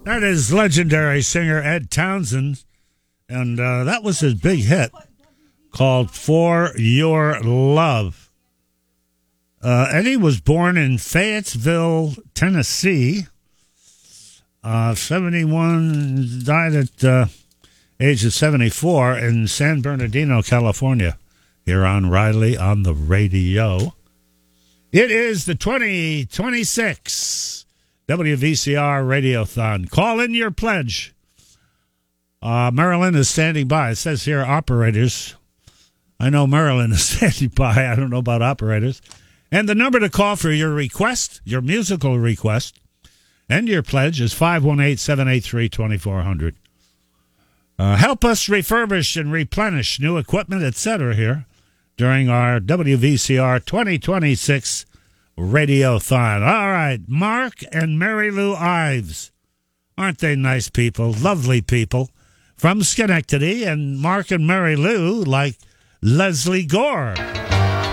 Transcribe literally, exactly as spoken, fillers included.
That is legendary singer Ed Townsend, and uh, that was his big hit called For Your Love. Uh, Eddie was born in Fayetteville, Tennessee. Uh, seventy-one, died at uh, age of seventy-four in San Bernardino, California, here on Riley on the radio. It is the twenty twenty-six W V C R Radiothon. Call in your pledge. Uh, Marilyn is standing by. It says here, operators. I know Marilyn is standing by. I don't know about operators. And the number to call for your request, your musical request, and your pledge is five one eight, seven eight three, two four zero zero. Uh, help us refurbish and replenish new equipment, et cetera here during our W V C R twenty twenty-six Radiothon. All right, Mark and Mary Lou Ives. Aren't they nice people? Lovely people from Schenectady, and Mark and Mary Lou like Leslie Gore.